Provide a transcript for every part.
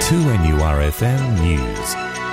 2NURFM News.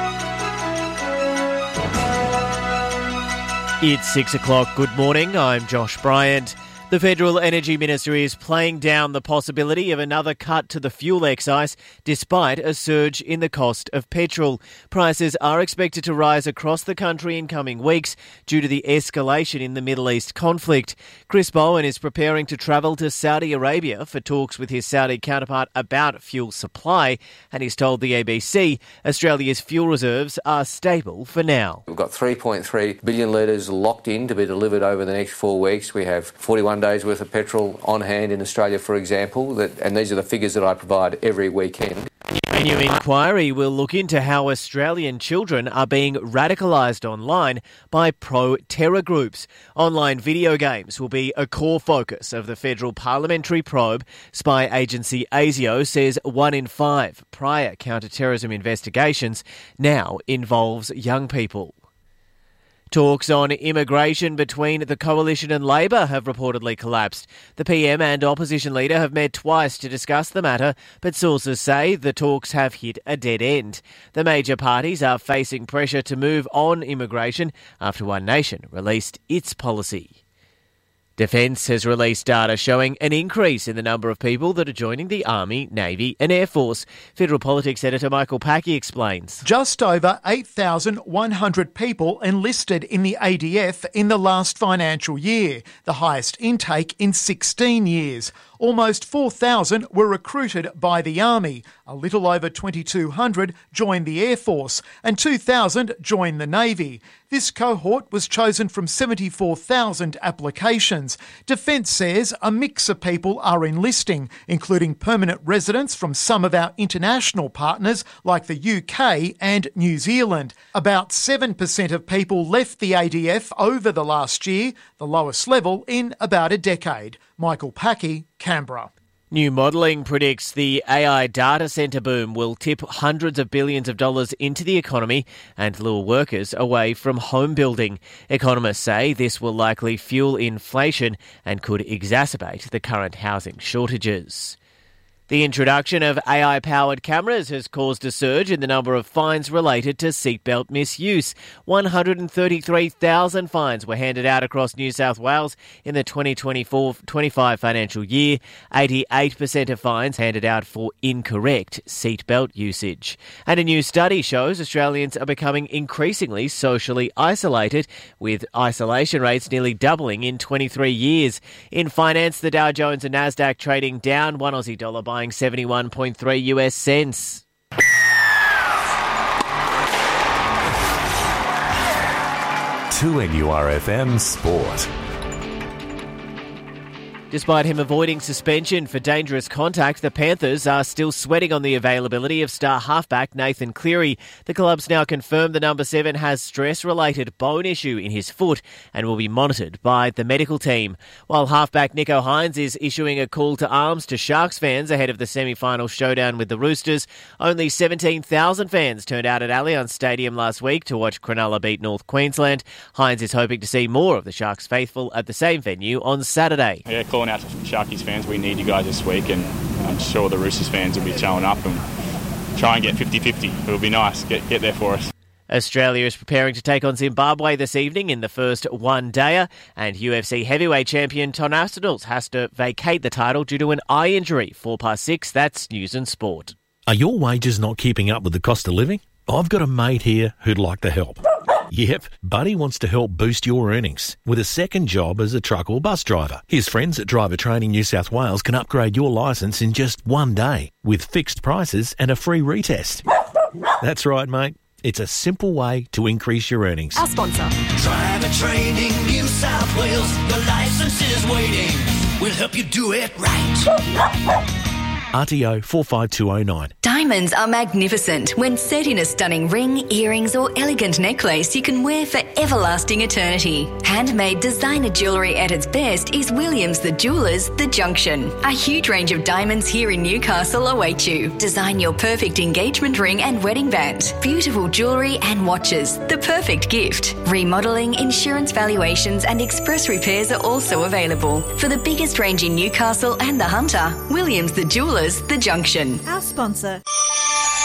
It's 6 o'clock. Good morning. I'm Josh Bryant. The Federal Energy Minister is playing down the possibility of another cut to the fuel excise despite a surge in the cost of petrol. Prices are expected to rise across the country in coming weeks due to the escalation in the Middle East conflict. Chris Bowen is preparing to travel to Saudi Arabia for talks with his Saudi counterpart about fuel supply, and he's told the ABC Australia's fuel reserves are stable for now. We've got 3.3 billion litres locked in to be delivered over the next 4 weeks. We have 41 days worth of petrol on hand in Australia, for example, and these are the figures that I provide every weekend. A new inquiry will look into how Australian children are being radicalised online by pro-terror groups. Online video games will be a core focus of the federal parliamentary probe. Spy agency ASIO says 1 in 5 prior counter-terrorism investigations now involves young people. Talks on immigration between the Coalition and Labor have reportedly collapsed. The PM and opposition leader have met twice to discuss the matter, but sources say the talks have hit a dead end. The major parties are facing pressure to move on immigration after One Nation released its policy. Defence has released data showing an increase in the number of people that are joining the Army, Navy and Air Force. Federal Politics editor Michael Packey explains. Just over 8,100 people enlisted in the ADF in the last financial year, the highest intake in 16 years. Almost 4,000 were recruited by the Army, a little over 2,200 joined the Air Force and 2,000 joined the Navy. This cohort was chosen from 74,000 applications. Defence says a mix of people are enlisting, including permanent residents from some of our international partners like the UK and New Zealand. About 7% of people left the ADF over the last year, the lowest level in about a decade. Michael Packey, Canberra. New modelling predicts the AI data centre boom will tip hundreds of billions of dollars into the economy and lure workers away from home building. Economists say this will likely fuel inflation and could exacerbate the current housing shortages. The introduction of AI-powered cameras has caused a surge in the number of fines related to seatbelt misuse. 133,000 fines were handed out across New South Wales in the 2024-25 financial year. 88% of fines handed out for incorrect seatbelt usage. And a new study shows Australians are becoming increasingly socially isolated, with isolation rates nearly doubling in 23 years. In finance, the Dow Jones and Nasdaq trading down $1 Aussie dollar buying 71.3 US cents. To NURFM Sport. Despite him avoiding suspension for dangerous contact, the Panthers are still sweating on the availability of star halfback Nathan Cleary. The club's now confirmed the number 7 has stress-related bone issue in his foot and will be monitored by the medical team. While halfback Nico Hines is issuing a call to arms to Sharks fans ahead of the semi-final showdown with the Roosters, only 17,000 fans turned out at Allianz Stadium last week to watch Cronulla beat North Queensland. Hines is hoping to see more of the Sharks faithful at the same venue on Saturday. Yeah, calling out to Sharkies fans, we need you guys this week, and I'm sure the Roosters fans will be showing up and try and get 50-50. It will be nice. Get there for us. Australia is preparing to take on Zimbabwe this evening in the first one-dayer, and UFC heavyweight champion Tom Aspinall has to vacate the title due to an eye injury. 6:04. That's News and Sport. Are your wages not keeping up with the cost of living? I've got a mate here who'd like to help. Yep, Buddy wants to help boost your earnings with a second job as a truck or bus driver. His friends at Driver Training New South Wales can upgrade your licence in just 1 day with fixed prices and a free retest. That's right, mate. It's a simple way to increase your earnings. Our sponsor. Driver Training New South Wales. Your licence is waiting. We'll help you do it right. RTO 45209. Diamonds are magnificent when set in a stunning ring, earrings or elegant necklace you can wear for everlasting eternity. Handmade designer jewellery at its best is Williams the Jewellers, The Junction. A huge range of diamonds here in Newcastle await you. Design your perfect engagement ring and wedding band. Beautiful jewellery and watches. The perfect gift. Remodelling, insurance valuations and express repairs are also available. For the biggest range in Newcastle and the Hunter, Williams the Jewellers, The Junction. Our sponsor.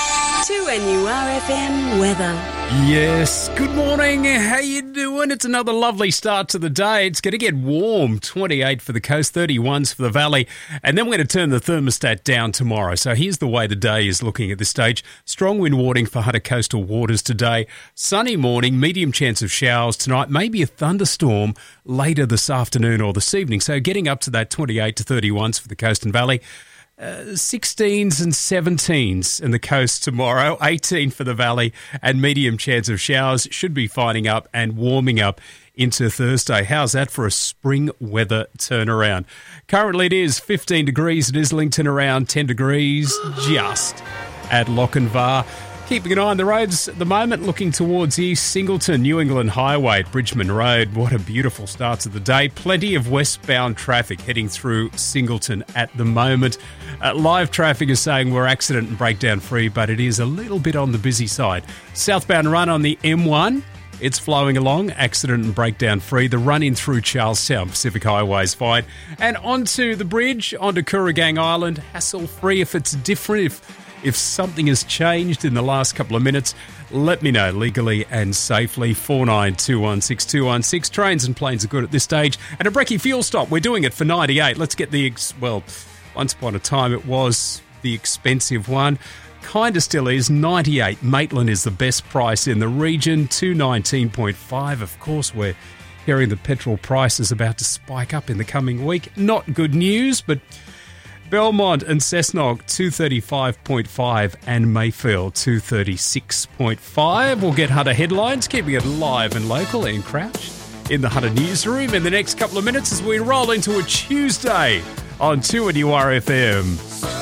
2NURFM weather. Yes, good morning. How you doing? It's another lovely start to the day. It's going to get warm, 28 for the coast, 31s for the valley, and then we're going to turn the thermostat down tomorrow. So here's the way the day is looking at this stage. Strong wind warning for Hunter coastal waters today. Sunny morning, medium chance of showers tonight, maybe a thunderstorm later this afternoon or this evening. So getting up to that 28 to 31s for the coast and valley. 16s and 17s in the coast tomorrow, 18 for the valley, and medium chance of showers. Should be finding up and warming up into Thursday. How's that for a spring weather turnaround? Currently it is 15 degrees at Islington, around 10 degrees just at Lochinvar. Keeping an eye on the roads at the moment, looking towards East Singleton, New England Highway at Bridgman Road. What a beautiful start to the day. Plenty of westbound traffic heading through Singleton at the moment. Live traffic is saying we're accident and breakdown free, but it is a little bit on the busy side. Southbound run on the M1. It's flowing along, accident and breakdown free. The run in through Charlestown Pacific Highway is fine. And onto the bridge, onto Kooragang Island, hassle free. If it's different, if something has changed in the last couple of minutes, let me know legally and safely. 49216216. Trains and planes are good at this stage. And a brekkie fuel stop, we're doing it for 98. Let's get the, once upon a time it was the expensive one. Kind of still is. 98. Maitland is the best price in the region. 219.5. Of course, we're hearing the petrol price is about to spike up in the coming week. Not good news, but Belmont and Cessnock 235.5 and Mayfield 236.5. We'll get Hunter headlines, keeping it live and local. Ian Crouch in the Hunter newsroom in the next couple of minutes as we roll into a Tuesday on 2NURFM.